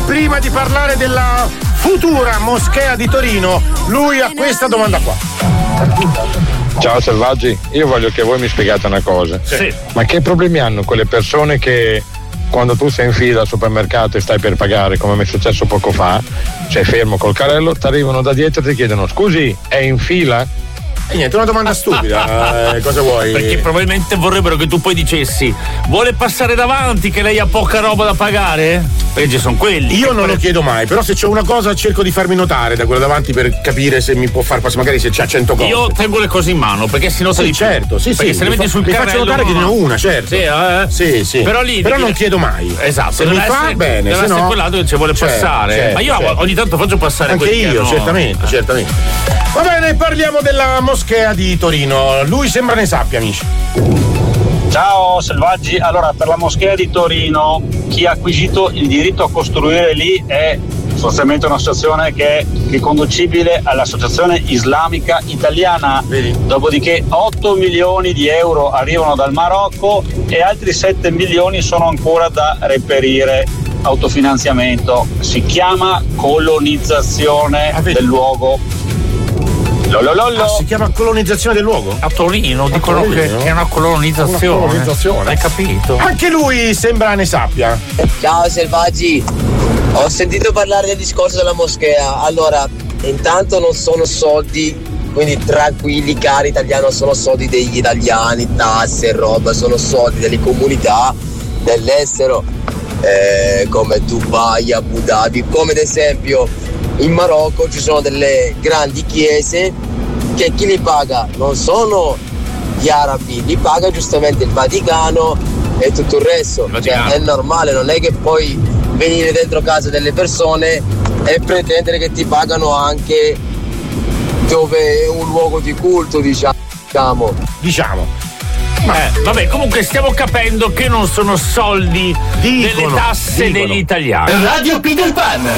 prima di parlare della futura moschea di Torino, lui ha questa domanda qua. Ciao selvaggi, io voglio che voi mi spiegate una cosa. Sì. Ma che problemi hanno quelle persone che quando tu sei in fila al supermercato e stai per pagare, come mi è successo poco fa, sei fermo col carrello, ti arrivano da dietro e ti chiedono scusi, è in fila? E niente, una domanda stupida. Cosa vuoi? Perché probabilmente vorrebbero che tu poi dicessi: vuole passare davanti che lei ha poca roba da pagare? Perché sono quelli. Io non lo chiedo mai, però se c'è una cosa cerco di farmi notare da quello davanti per capire se mi può far passare, magari se c'ha 100 cose. Io tengo le cose in mano perché si nota sì, di più. certo, sì, perché sì. se le metti sul carrello. Mi faccio notare che ne ho una, certo. Sì. Però lì. Però non chiedo mai. Esatto. Se mi fa bene, se no. Quell'altro che ci vuole passare. Certo, ma io ogni tanto faccio passare anche io, certamente. Va bene, parliamo della moschea di Torino. Lui sembra ne sappia, amici. Ciao selvaggi, allora per la moschea di Torino chi ha acquisito il diritto a costruire lì è sostanzialmente un'associazione che è riconducibile all'Associazione Islamica Italiana. Vedi? Dopodiché 8 milioni di euro arrivano dal Marocco e altri 7 milioni sono ancora da reperire. Autofinanziamento, si chiama colonizzazione del luogo. Si chiama colonizzazione del luogo? A Torino dicono che è una colonizzazione. Hai capito? Anche lui sembra ne sappia. Ciao selvaggi, ho sentito parlare del discorso della moschea. Allora, intanto non sono soldi, quindi tranquilli cari italiani, non sono soldi degli italiani, tasse, roba, sono soldi delle comunità dell'estero, come Dubai, Abu Dhabi, come ad esempio in Marocco ci sono delle grandi chiese che chi li paga non sono gli arabi, li paga giustamente il Vaticano e tutto il resto. Cioè, è normale, non è che puoi venire dentro casa delle persone e pretendere che ti pagano anche dove è un luogo di culto, diciamo. Vabbè, comunque stiamo capendo che non sono soldi delle tasse degli italiani. Radio Peter Pan.